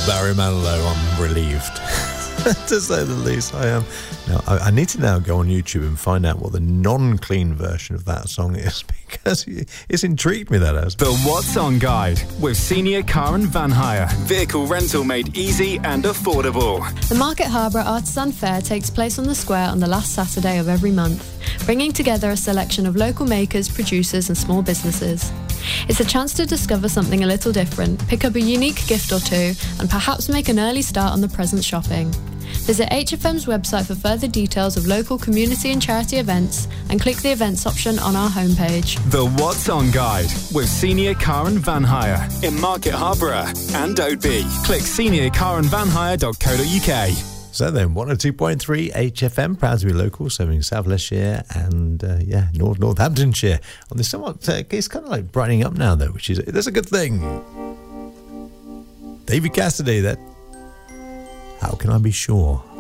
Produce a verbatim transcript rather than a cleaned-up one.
Barry Manilow, I'm relieved. To say the least, I am. Now, I, I need to now go on YouTube and find out what the non-clean version of that song is, because it's intrigued me, that has. The What's On Guide with Senior Car and Van Hire. Vehicle rental made easy and affordable. The Market Harborough Artisan Fair takes place on the square on the last Saturday of every month, bringing together a selection of local makers, producers and small businesses. It's a chance to discover something a little different, pick up a unique gift or two, and perhaps make an early start on the present shopping. Visit H F M's website for further details of local community and charity events, and click the events option on our homepage. The What's On Guide with Senior Car and Van Hire in Market Harborough and Oadby. Click senior car and van hire dot co dot uk. So then, one oh two point three H F M, proud to be local, serving South Leicestershire and, uh, yeah, North Northamptonshire. On this somewhat, uh, it's kind of like brightening up now, though, which is, that's a good thing. David Cassidy, that. How can I be sure?